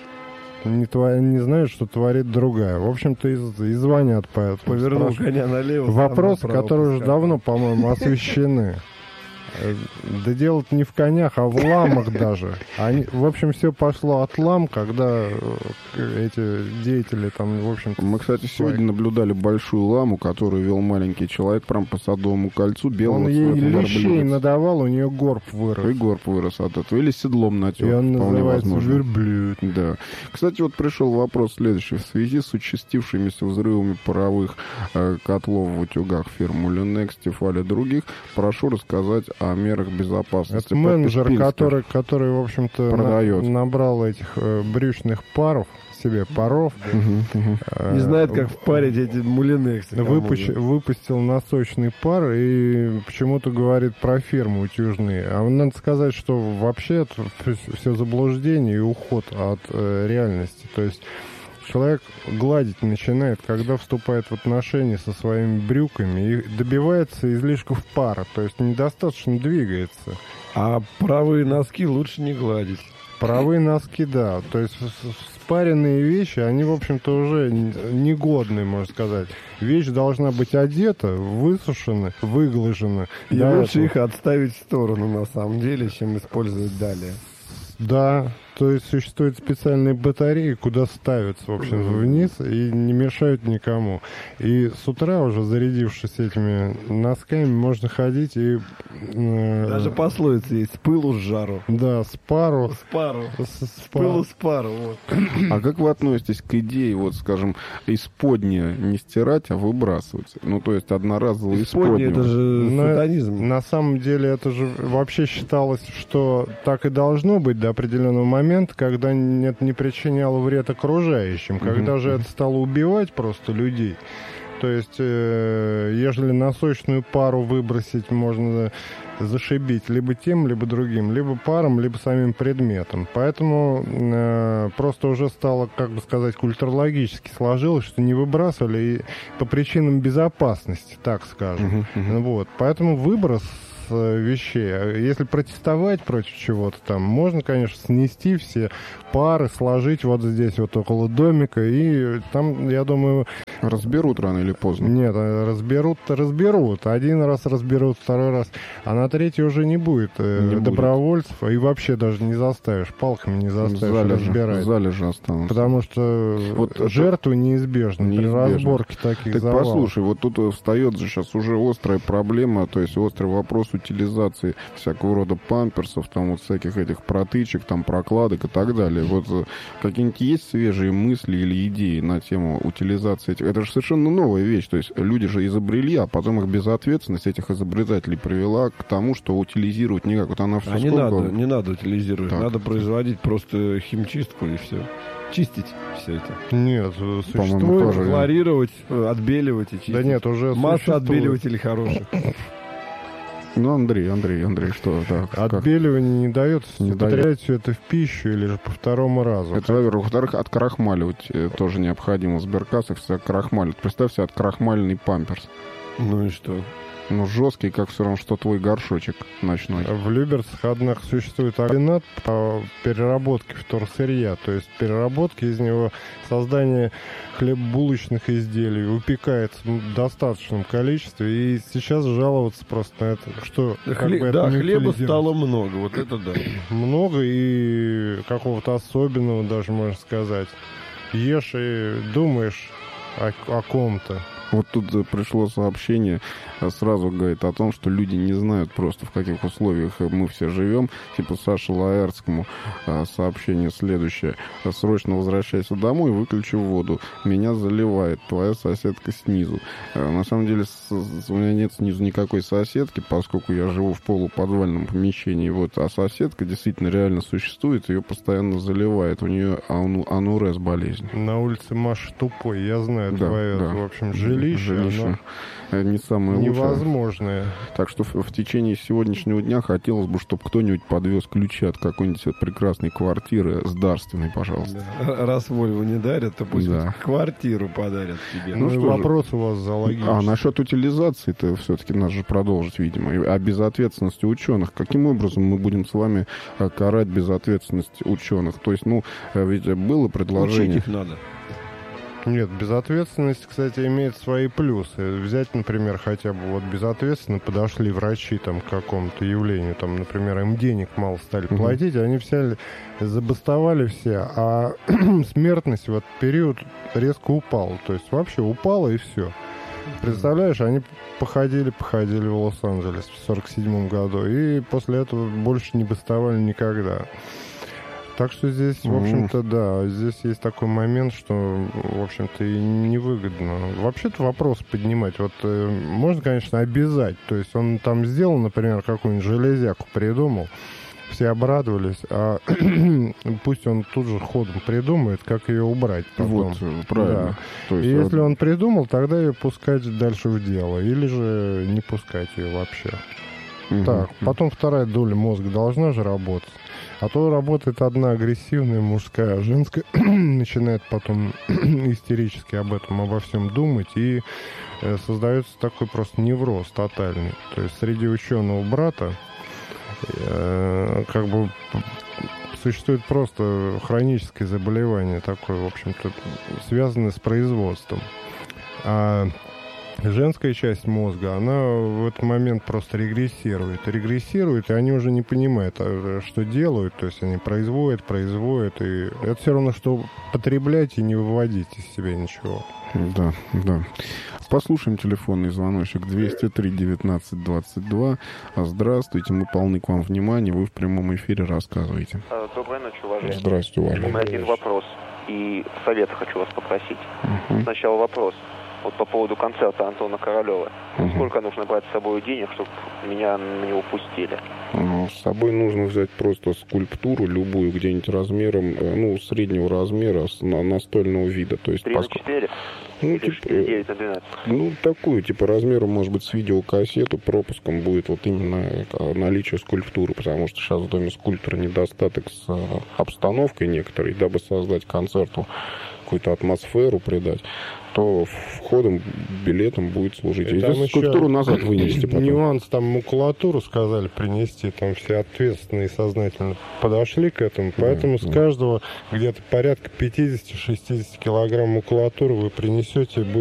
не знает, что творит другая. В общем-то, и звонят поэтому. Повернул коня налево. Вопросы, которые уже давно, по-моему, освещены. Да дело-то не в конях, а в ламах даже. В общем, все пошло от лам, когда эти деятели там, в общем-то... Мы, кстати, сегодня наблюдали большую ламу, которую вел маленький человек прям по Садовому кольцу. Он ей лещей надавал, у нее горб вырос. И горб вырос от этого. Или седлом натек. И он называется верблюд. Да. Кстати, вот пришел вопрос следующий. В связи с участившимися взрывами паровых котлов в утюгах фирмы Люнекс, Тефаль и других, прошу рассказать о мерах безопасности. Это менеджер, который, в общем-то, набрал этих брючных паров, себе паров. Не знает, как впарить эти мулинексы. Выпустил носочный пар и почему-то говорит про фирму утюжные. А надо сказать, что вообще это все заблуждение и уход от реальности. То есть человек гладить начинает, когда вступает в отношения со своими брюками и добивается излишков пара, то есть недостаточно двигается. А правые носки лучше не гладить. Правые носки, да. То есть спаренные вещи, они, в общем-то, уже негодные, можно сказать. Вещь должна быть одета, высушена, выглажена. И лучше их отставить в сторону, на самом деле, чем использовать далее. Да, то есть существуют специальные батареи, куда ставятся, в общем, вниз и не мешают никому. И с утра уже, зарядившись этими носками, можно ходить и... Даже пословица есть: с пылу с жару. Да, с пару. С пару. С пылу с пару, вот. А как вы относитесь к идее, вот, скажем, исподнее не стирать, а выбрасывать? Ну, то есть одноразовые исподние. Это же сатанизм. На самом деле это же вообще считалось, что так и должно быть до определенного момента, когда это не причиняло вред окружающим. Когда же это стало убивать просто людей. То есть, ежели носочную пару выбросить, можно зашибить либо тем, либо другим, либо паром, либо самим предметом. Поэтому просто уже стало, как бы сказать, культурологически сложилось, что не выбрасывали и по причинам безопасности, так скажем. Вот. Поэтому выброс вещей. Если протестовать против чего-то там, можно, конечно, снести все пары, сложить вот здесь вот около домика, и там, я думаю, Разберут рано или поздно. Нет, разберут-то разберут. Один раз разберут, второй раз. А на третий уже не будет добровольцев. И вообще даже не заставишь. Палками не заставишь разбирать. Залежи останутся. Потому что жертвы неизбежны при разборке таких так завалов. Послушай, вот тут встает же сейчас уже острая проблема, то есть острый вопрос утилизации всякого рода памперсов, там вот всяких этих протычек, там прокладок и так далее. Вот какие-нибудь есть свежие мысли или идеи на тему утилизации этих? Это же совершенно новая вещь, то есть люди же изобрели, а потом их безответственность этих изобретателей привела к тому, что утилизировать никак. Вот она все не надо утилизировать, надо производить просто химчистку и все. Чистить все это. Нет, существует. Хлорировать, отбеливать и чистить. Да нет, уже масса отбеливателей хороших. Ну, Андрей, что? Да, отбеливание не дается, употреблять все это в пищу или же по второму разу. Это, во-первых. Во-вторых, открахмаливать тоже необходимо. В сберкассах все крахмалят. Представь себе открахмаленный памперс. Ну и что? Ну, жесткий, как все равно, что твой горшочек ночной. В Люберцах, однако, существует комбинат по переработке вторсырья, то есть переработки из него, создание хлебобулочных изделий выпекается в достаточном количестве, и сейчас жаловаться просто на это, что... хлеба стало много, вот это да. Много и какого-то особенного даже, можно сказать. Ешь и думаешь о ком-то. Вот тут пришло сообщение, сразу говорит о том, что люди не знают просто, в каких условиях мы все живем. Типа Саше Лаэртскому сообщение следующее. Срочно возвращайся домой, выключи воду. Меня заливает твоя соседка снизу. На самом деле у меня нет снизу никакой соседки, поскольку я живу в полуподвальном помещении. Вот, а соседка действительно реально существует, ее постоянно заливает. У нее анурез болезнь. На улице Маша тупой, я знаю, твое, в общем, жилище не самое лучшее. Невозможное. Так что в течение сегодняшнего дня хотелось бы, чтобы кто-нибудь подвез ключи от какой-нибудь прекрасной квартиры с дарственной, пожалуйста. Да. Раз Вольву не дарят, то пусть квартиру подарят тебе. Ну что вопрос у вас зоологический. А насчет утилизации-то все-таки надо же продолжить, видимо. А безответственности ученых. Каким образом мы будем с вами карать безответственность ученых? То есть, ведь было предложение... Учить их надо. Нет, безответственность, кстати, имеет свои плюсы. Взять, например, хотя бы вот безответственно подошли врачи там, к какому-то явлению, там, например, им денег мало стали платить, они все забастовали все, а смертность в этот период резко упала. То есть вообще упала и все. Представляешь, они походили в Лос-Анджелес в 1947 году, и после этого больше не бастовали никогда. Так что здесь, в общем-то, да, здесь есть такой момент, что, в общем-то, и невыгодно. Вообще-то вопрос поднимать. Вот можно, конечно, обязать. То есть он там сделал, например, какую-нибудь железяку придумал, все обрадовались, а пусть он тут же ходом придумает, как ее убрать потом. Вот, правильно. Да. То есть, и если он придумал, тогда ее пускать дальше в дело. Или же не пускать ее вообще. Так, потом вторая доля мозга должна же работать. А то работает одна агрессивная, мужская, а женская начинает потом истерически обо всем думать, и создается такой просто невроз тотальный. То есть среди ученого брата как бы существует просто хроническое заболевание такое, в общем-то, связанное с производством. А женская часть мозга, она в этот момент просто регрессирует, и они уже не понимают, что делают, то есть они производят, и это все равно, что потреблять и не выводить из себя ничего. Да. Послушаем телефонный звоночек 203-19-22. Здравствуйте, мы полны к вам внимания, вы в прямом эфире рассказываете. Доброй ночи, уважаемый. Здравствуйте, уважаемый. У меня один вопрос, и совет хочу вас попросить. Сначала вопрос. Вот по поводу концерта Антона Королева. Сколько нужно брать с собой денег, чтобы меня на него пустили? С собой нужно взять просто скульптуру любую, где-нибудь размером, среднего размера, настольного вида. То есть 3 на 4? Или 9 на 12? Такую, размером, может быть, с видеокассету, пропуском будет вот именно наличие скульптуры, потому что сейчас в Доме скульптора недостаток с обстановкой некоторой, дабы создать концерту какую-то атмосферу придать, то входом, билетом будет служить. И здесь скульптуру назад вынести потом. Нюанс, там макулатуру сказали принести, там все ответственно и сознательно подошли к этому, поэтому с каждого где-то порядка 50-60 килограмм макулатуры вы принесете,